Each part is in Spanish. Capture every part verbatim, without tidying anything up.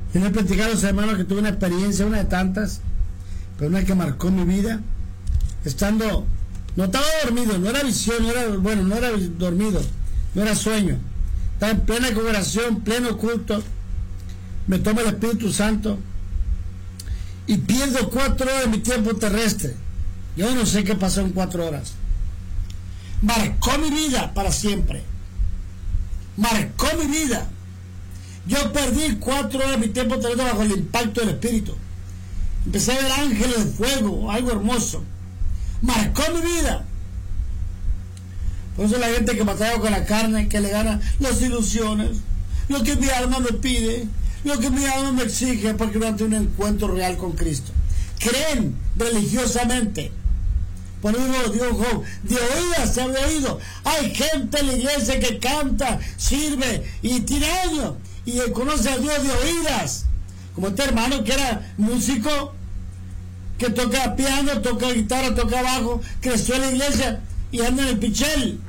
Yo le he platicado a los hermanos que tuve una experiencia, una de tantas, pero una que marcó mi vida, estando, no estaba dormido, no era visión, no era, bueno, no era dormido, no era sueño, estaba en plena congregación, pleno culto, me toma el Espíritu Santo y pierdo cuatro horas de mi tiempo terrestre. Yo no sé qué pasó en cuatro horas. Marcó mi vida para siempre. Marcó mi vida. Yo perdí cuatro horas de mi tiempo terrestre bajo el impacto del Espíritu. Empecé a ver ángeles de fuego, algo hermoso. Marcó mi vida. Por eso la gente que batalla con la carne, que le gana las ilusiones, lo que mi alma me pide, lo que mi alma me exige, porque no han tenido un encuentro real con Cristo. Creen religiosamente. Por eso dijo Job, de oídas se había oído. Hay gente en la iglesia que canta, sirve y tiene años y conoce a Dios de oídas. Como este hermano que era músico, que toca piano, toca guitarra, toca bajo, creció en la iglesia y anda en el pichel.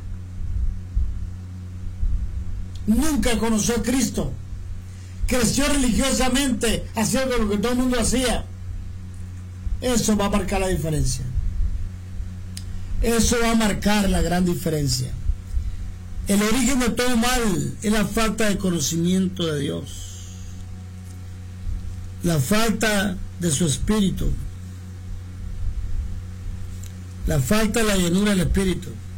Nunca conoció a Cristo. Creció religiosamente, haciendo lo que todo el mundo hacía. Eso va a marcar la diferencia. Eso va a marcar la gran diferencia. El origen de todo mal es la falta de conocimiento de Dios, la falta de su Espíritu, la falta de la llenura del Espíritu.